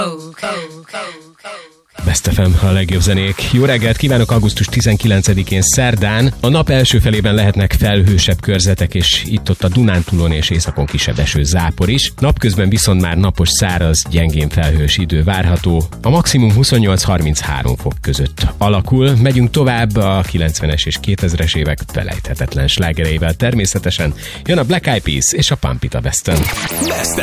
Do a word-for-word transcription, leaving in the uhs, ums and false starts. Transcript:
Best ef em, a legjobb zenék. Jó reggelt kívánok, augusztus tizenkilencedikén szerdán. A nap első felében lehetnek felhősebb körzetek, és itt-ott a Dunántúlon és északon kisebb eső, zápor is. Napközben viszont már napos, száraz, gyengén felhős idő várható. A maximum huszonnyolc-harminchárom fok között alakul. Megyünk tovább a kilencvenes és kétezres évek felejthetetlen slágereivel természetesen. Jön a Black Eyed Peas és a Pump It a Western.